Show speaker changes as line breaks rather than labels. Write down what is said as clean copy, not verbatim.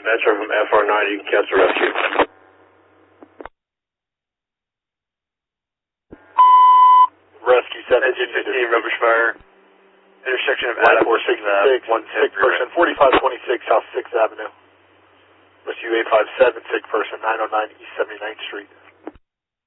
Metro from FR9, you can catch a rescue.
Rescue 7.
Engine 15, rubbish fire. Intersection of Adam
466,
110.
sick person, 4526 South 6th Avenue. Rescue 857, sick person, 909 East 79th Street.